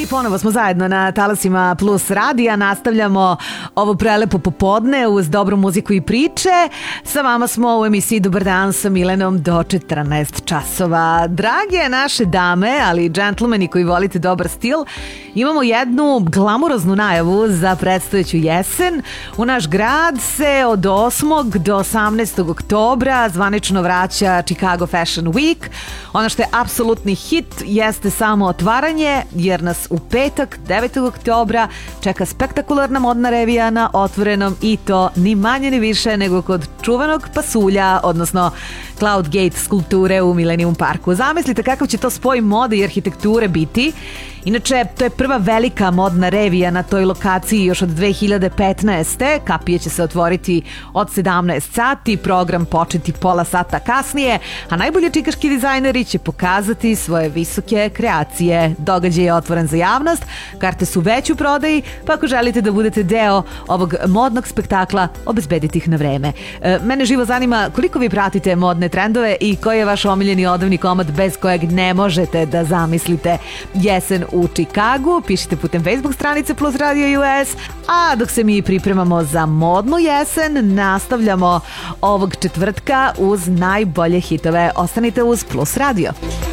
ponovo smo zajedno na talasima Plus radija. Nastavljamo ovo prelepo popodne uz dobru muziku i priče. Sa vama smo u emisiji Dobar dan sa Milenom do 14 časova. Drage naše dame, ali i džentlmeni koji volite dobar stil, imamo jednu glamuroznu najavu za predstojeću jesen. U naš grad se od 8. do 18. oktobra zvanično vraća Chicago Fashion Week. Ono što je apsolutni hit jeste samo otvaranje, jer nas u petak 9. oktobra čeka spektakularna modna revija na otvorenom, i to ni manje ni više nego kod čuvenog pasulja, odnosno Cloud Gate skulpture u Millennium Parku. Zamislite kakav će to spoj mode i arhitekture biti. Inače, to je prva velika modna revija na toj lokaciji još od 2015. Kapije će se otvoriti od 17 sati, program početi pola sata kasnije, a najbolji čikaški dizajneri će pokazati svoje visoke kreacije. Događaj je otvoren za javnost, karte su već u prodaji, pa ako želite da budete deo ovog modnog spektakla, obezbedite ih na vreme. Mene živo zanima koliko vi pratite modne trendove i koji je vaš omiljeni odavni komad bez kojeg ne možete da zamislite jesen u Chicagu. Pišite putem Facebook stranice Plus Radio US, a dok se mi pripremamo za modnu jesen, nastavljamo ovog četvrtka uz najbolje hitove. Ostanite uz Plus Radio.